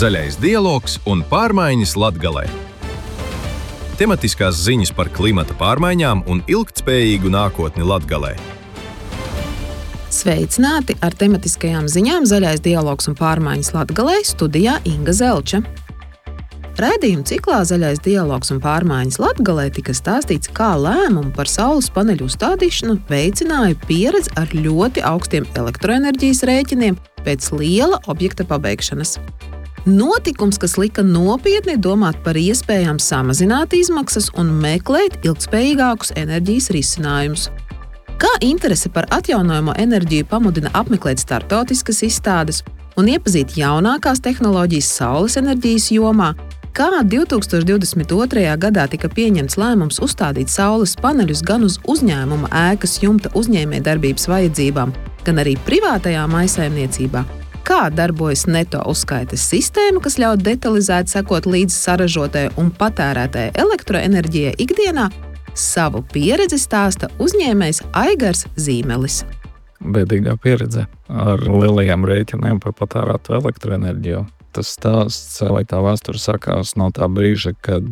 Zaļais dialogs un pārmaiņas Latgalē. Tematiskās ziņas par klimata pārmaiņām un ilgtspējīgu nākotni Latgalē. Sveicināti ar tematiskajām ziņām Zaļais dialogs un pārmaiņas Latgalē, studijā Inga Zelča. Raidījuma ciklā Zaļais dialogs un pārmaiņas Latgalē tika stāstīts, kā lēmumu par saules paneļu uzstādīšanu veicināja pieredze ar ļoti augstiem elektroenerģijas rēķiniem pēc liela objekta pabeigšanas. Notikums, kas lika nopietni domāt par iespējām samazināt izmaksas un meklēt ilgtspējīgākus enerģijas risinājumus. Kā interese par atjaunojamo enerģiju pamudina apmeklēt starptautiskas izstādes un iepazīt jaunākās tehnoloģijas saules enerģijas jomā, kā 2022. gadā tika pieņemts lēmums uzstādīt saules paneļus gan uz uzņēmuma ēkas jumta uzņēmējdarbības vajadzībām, gan arī privātajā mājsaimniecībā, kā darbojas neto uzskaites sistēma, kas ļauj detalizēti sekot līdz saražotajai un patērētajai elektroenerģijai ikdienā, savu pieredzi stāsta uzņēmējs Aigars Zīmelis. Bēdīgā pieredze ar lielajiem rēķiniem par patērēto elektroenerģiju. Tas stāsts, vai tā vēsture sākās no tā brīža, kad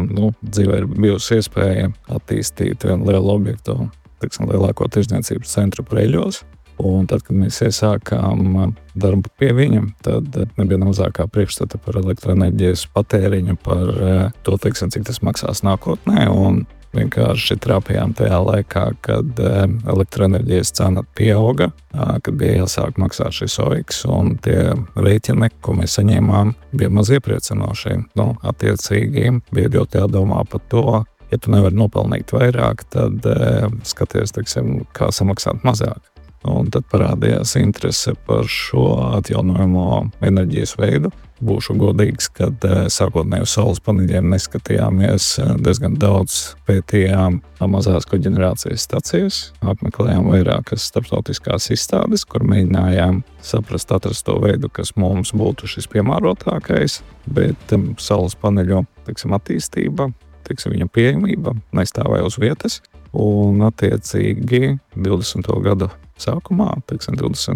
dzīvē ir bijusi iespēja attīstīt vienu lielu objektu, lielāko tirdzniecības centru Preļos. Un tad, kad mēs iesākām darbu pie viņam, tad nebija mazākā priekšstata par elektroenerģijas patēriņu, par to, cik tas maksās nākotnē. Un vienkārši trāpījām tajā laikā, kad elektroenerģijas cena pieauga, kad bija jāsāk maksāt šis OIX, un tie rēķini, ko mēs saņēmām, bija maz iepriecinoši. Attiecīgi bija ļoti jādomā par to, ja tu nevari nopelnīt vairāk, tad skaties, kā samaksāt mazāk. Un tad parādījās interese par šo atjaunojamo enerģijas veidu. Būšu godīgs, kad sākotnēji uz saules paneļiem neskatījāmies, diezgan daudz pētījām mazās koģenerācijas stacijas, apmeklējām vairākas starptautiskās izstādes, kur mēģinājām saprast, atrast to veidu, kas mums būtu šis piemērotākais, bet saules paneļu attīstība, viņa pieejamība nestāvēja uz vietas, un attiecīgi 20. gadu sākumā, 22.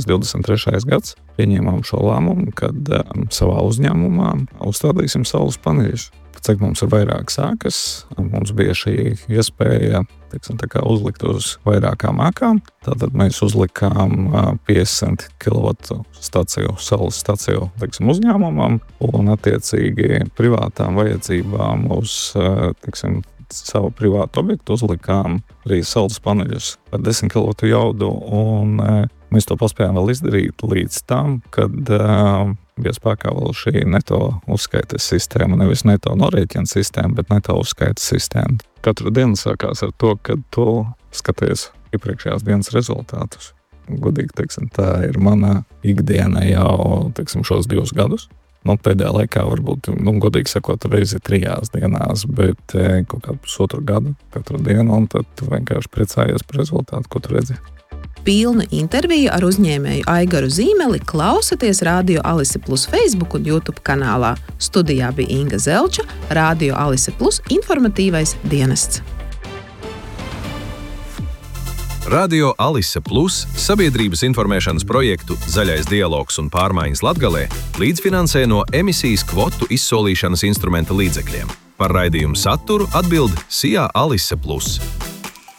23. gads, pieņēmām šo lēmumu, kad savā uzņēmumā uzstādīsim saules paneļus. Cik mums ir vairāk sākas, mums bija šī iespēja uzlikt uz vairākām ēkām. Tātad mēs uzlikām 50 kW staciju, saules staciju uzņēmumam un attiecīgi privātām vajadzībām uz savu privātu objektu uzlikām arī saules paneļus ar 10 kW jaudu, un mēs to paspējām vēl izdarīt līdz tam, kad bija spēkā vēl šī neto uzskaites sistēma, nevis neto norēķina sistēma, bet neto uzskaites sistēma. Katru dienu sākās ar to, kad tu skaties iepriekšējās dienas rezultātus. Godīgi, tā ir mana ikdiena jau, šos 2 gadus. Pēdējā laikā varbūt, godīgi sakot, reizi 3 dienās, bet kaut kādu pusotru gadu katru dienu, un tad tu vienkārši priecājies par rezultātu, ko tu redzi. Pilnu interviju ar uzņēmēju Aigaru Zīmeli klausaties Radio Alise Plus Facebook un YouTube kanālā. Studijā bija Inga Zelča, Radio Alise Plus informatīvais dienests. Radio Alise Plus sabiedrības informēšanas projektu Zaļais dialogs un pārmaiņas Latgalē līdzfinansē no emisijas kvotu izsolīšanas instrumenta līdzekļiem. Par raidījumu saturu atbild SIA Alise Plus.